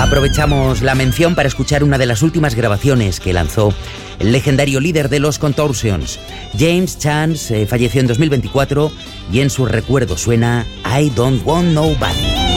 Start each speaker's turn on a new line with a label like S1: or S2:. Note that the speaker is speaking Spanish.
S1: Aprovechamos la mención para escuchar una de las últimas grabaciones que lanzó el legendario líder de los Contortions. James Chance falleció en 2024 y en su recuerdo suena I Don't Want Nobody.